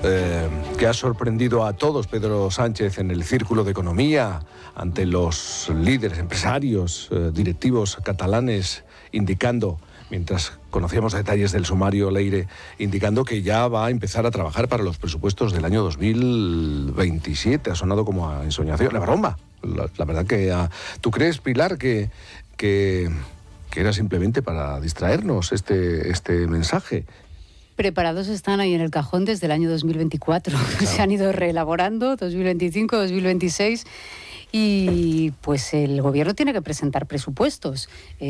que ha sorprendido a todos Pedro Sánchez en el Círculo de Economía, ante los líderes empresarios, directivos catalanes, indicando, mientras conocíamos detalles del sumario Leire, indicando que ya va a empezar a trabajar para los presupuestos del año 2027. Ha sonado como a ensoñación, la broma. La verdad que... ¿Tú crees, Pilar, que era simplemente para distraernos este mensaje? Preparados están ahí en el cajón desde el año 2024. Claro. Se han ido reelaborando, 2025, 2026... Y pues el gobierno tiene que presentar presupuestos.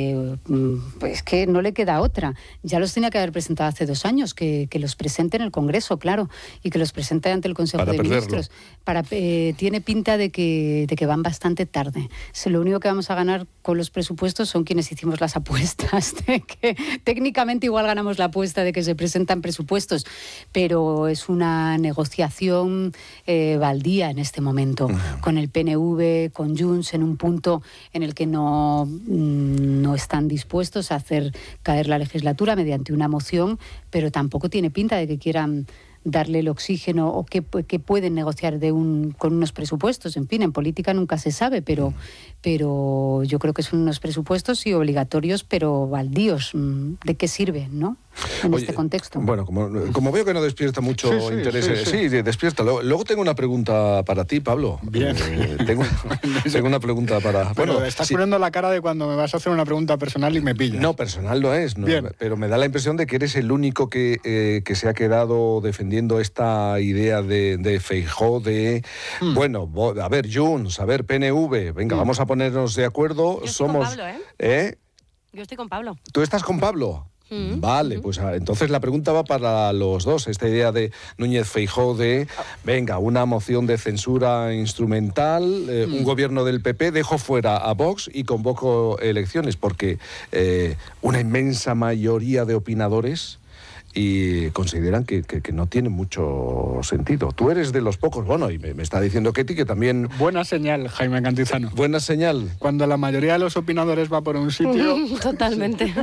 Pues que no le queda otra. Ya los tenía que haber presentado hace 2 años, que los presente en el Congreso, claro, y que los presente ante el Consejo de Ministros. Tiene pinta de que van bastante tarde. Lo único que vamos a ganar con los presupuestos son quienes hicimos las apuestas, de que técnicamente igual ganamos la apuesta de que se presentan presupuestos, pero es una negociación baldía en este momento, con el PNV, con Junts, en un punto en el que no están dispuestos a hacer caer la legislatura mediante una moción, pero tampoco tiene pinta de que quieran darle el oxígeno o que pueden negociar con unos presupuestos. En fin, en política nunca se sabe, pero yo creo que son unos presupuestos sí obligatorios, pero baldíos. ¿De qué sirven, no? En este contexto. Bueno, como veo que no despierta mucho interés... Sí, despierta. Luego tengo una pregunta para ti, Pablo. Bien. Tengo una pregunta para... Bueno, estás poniendo la cara de cuando me vas a hacer una pregunta personal y me pillas. No, personal no es, no, pero me da la impresión de que eres el único que se ha quedado defendiendo esta idea de Feijóo de... Bueno, a ver, Junts, a ver, PNV, venga, vamos a ponernos de acuerdo. Yo estoy con Pablo, ¿eh? Yo estoy con Pablo. ¿Tú estás con Pablo? Vale, pues entonces la pregunta va para los dos. Esta idea de Núñez Feijóo de, venga, una moción de censura instrumental, un gobierno del PP, dejo fuera a Vox y convoco elecciones, porque una inmensa mayoría de opinadores y consideran que no tiene mucho sentido. Tú eres de los pocos, bueno, y me está diciendo Ketty que también... Buena señal, Jaime Cantizano. Buena señal. Cuando la mayoría de los opinadores va por un sitio... Totalmente.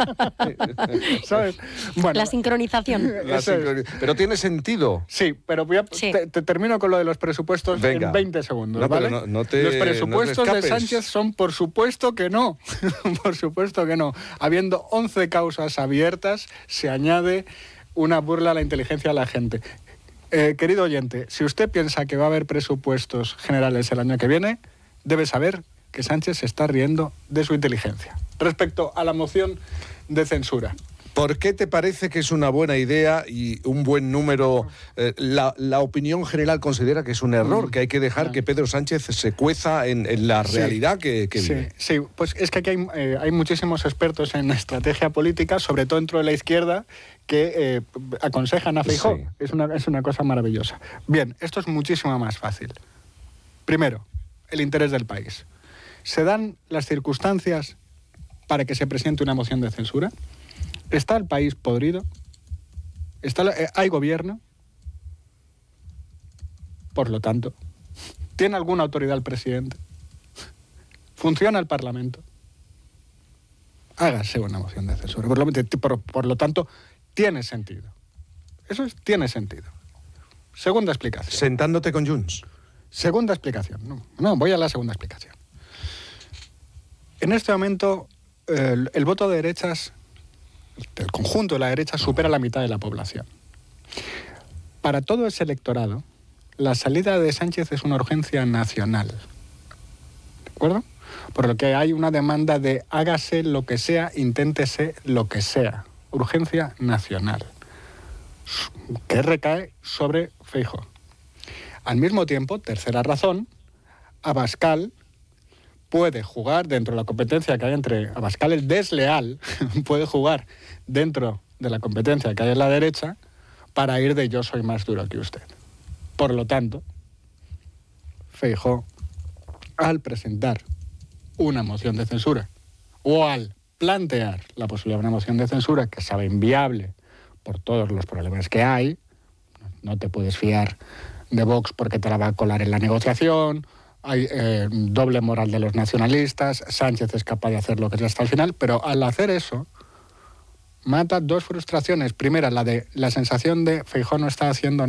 ¿Sabes? Bueno, la sincronización. Pero tiene sentido. Sí, pero te termino con lo de los presupuestos en 20 segundos, ¿vale? Los presupuestos de Sánchez son por supuesto que no. Por supuesto que no. Habiendo 11 causas abiertas, se añade una burla a la inteligencia de la gente. Querido oyente, si usted piensa que va a haber presupuestos generales el año que viene, debe saber que Sánchez se está riendo de su inteligencia. Respecto a la moción de censura. ¿Por qué te parece que es una buena idea y un buen número? La opinión general considera que es un error, que hay que dejar que Pedro Sánchez se cueza en la realidad que vive. Sí, pues es que aquí hay muchísimos expertos en estrategia política, sobre todo dentro de la izquierda, que aconsejan a Feijóo. Sí. Es una cosa maravillosa. Bien, esto es muchísimo más fácil. Primero, el interés del país. ¿Se dan las circunstancias para que se presente una moción de censura? ¿Está el país podrido? ¿Hay gobierno? Por lo tanto, ¿tiene alguna autoridad el presidente? ¿Funciona el Parlamento? Hágase una moción de censura. Por lo tanto, tiene sentido. Tiene sentido. Segunda explicación. ¿Sentándote con Junts? Segunda explicación. No, voy a la segunda explicación. En este momento, el voto de derechas... El conjunto de la derecha supera la mitad de la población. Para todo ese electorado, la salida de Sánchez es una urgencia nacional. ¿De acuerdo? Por lo que hay una demanda de hágase lo que sea, inténtese lo que sea. Urgencia nacional. Que recae sobre Feijóo. Al mismo tiempo, tercera razón, Abascal puede jugar dentro de la competencia que hay entre... Abascal, el desleal, puede jugar dentro de la competencia que hay en la derecha para ir de yo soy más duro que usted. Por lo tanto, Feijóo, al presentar una moción de censura o al plantear la posibilidad de una moción de censura que sabe inviable por todos los problemas que hay, no te puedes fiar de Vox porque te la va a colar en la negociación... Hay doble moral de los nacionalistas, Sánchez es capaz de hacer lo que sea hasta el final, pero al hacer eso, mata 2 frustraciones. Primera, la de la sensación de Feijóo no está haciendo